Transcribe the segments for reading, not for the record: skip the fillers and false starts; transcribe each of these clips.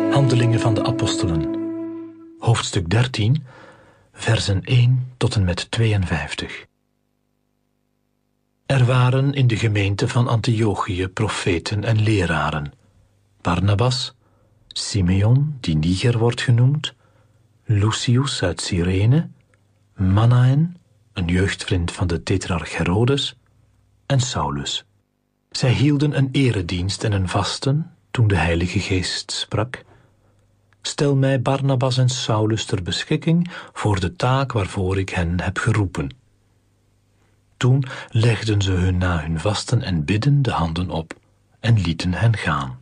Handelingen van de Apostelen, hoofdstuk 13, versen 1 tot en met 52. Er waren in de gemeente van Antiochië profeten en leraren: Barnabas, Simeon, die Niger wordt genoemd, Lucius uit Cyrene, Manaen, een jeugdvriend van de tetrarch Herodes, en Saulus. Zij hielden een eredienst en een vasten toen de Heilige Geest sprak: Stel mij Barnabas en Saulus ter beschikking voor de taak waarvoor ik hen heb geroepen. Toen legden ze hun na hun vasten en bidden de handen op en lieten hen gaan.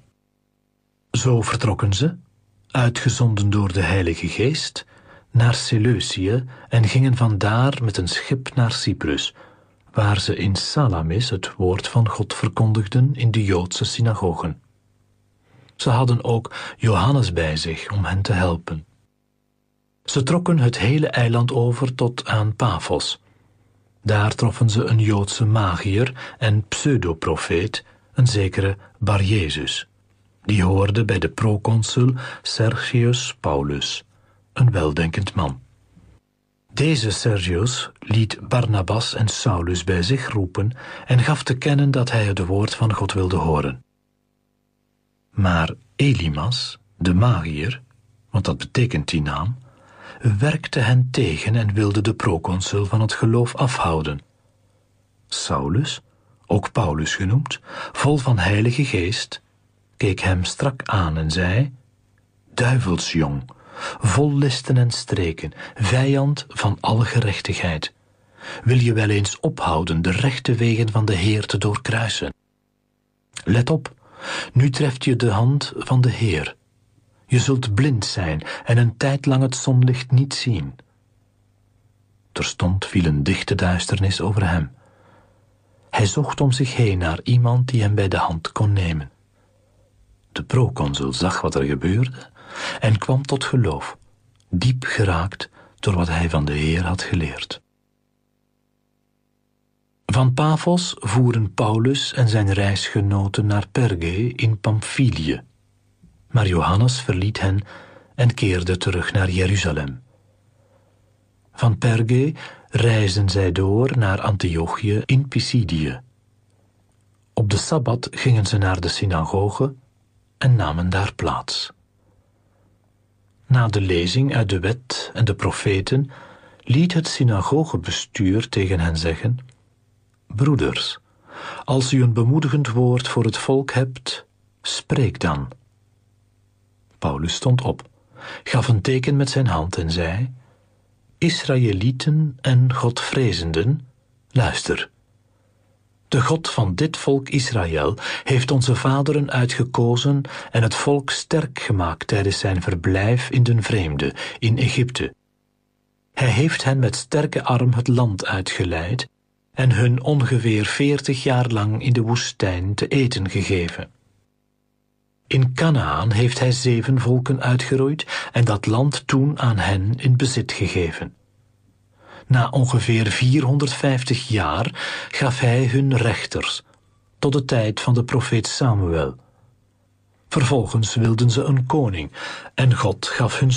Zo vertrokken ze, uitgezonden door de Heilige Geest, naar Seleucië en gingen vandaar met een schip naar Cyprus, waar ze in Salamis het woord van God verkondigden in de Joodse synagogen. Ze hadden ook Johannes bij zich om hen te helpen. Ze trokken het hele eiland over tot aan Paphos. Daar troffen ze een Joodse magiër en pseudoprofeet, een zekere Bar-Jezus. Die hoorde bij de proconsul Sergius Paulus, een weldenkend man. Deze Sergius liet Barnabas en Saulus bij zich roepen en gaf te kennen dat hij het woord van God wilde horen. Maar Elimas, de magiër, want dat betekent die naam, werkte hen tegen en wilde de proconsul van het geloof afhouden. Saulus, ook Paulus genoemd, vol van Heilige Geest, keek hem strak aan en zei: Duivelsjong, vol listen en streken, vijand van alle gerechtigheid, wil je wel eens ophouden de rechte wegen van de Heer te doorkruisen? Let op, nu treft je de hand van de Heer. Je zult blind zijn en een tijd lang het zonlicht niet zien. Terstond viel een dichte duisternis over hem. Hij zocht om zich heen naar iemand die hem bij de hand kon nemen. De proconsul zag wat er gebeurde en kwam tot geloof, diep geraakt door wat hij van de Heer had geleerd. Van Paphos voeren Paulus en zijn reisgenoten naar Perge in Pamphylië. Maar Johannes verliet hen en keerde terug naar Jeruzalem. Van Perge reisden zij door naar Antiochië in Pisidië. Op de Sabbat gingen ze naar de synagoge en namen daar plaats. Na de lezing uit de wet en de profeten liet het synagogebestuur tegen hen zeggen: Broeders, als u een bemoedigend woord voor het volk hebt, spreek dan. Paulus stond op, gaf een teken met zijn hand en zei: Israëlieten en Godvrezenden, luister. De God van dit volk Israël heeft onze vaderen uitgekozen en het volk sterk gemaakt tijdens zijn verblijf in den vreemde, in Egypte. Hij heeft hen met sterke arm het land uitgeleid en hun ongeveer 40 jaar lang in de woestijn te eten gegeven. In Kanaan heeft hij 7 volken uitgeroeid en dat land toen aan hen in bezit gegeven. Na ongeveer 450 jaar gaf hij hun rechters, tot de tijd van de profeet Samuel. Vervolgens wilden ze een koning en God gaf hun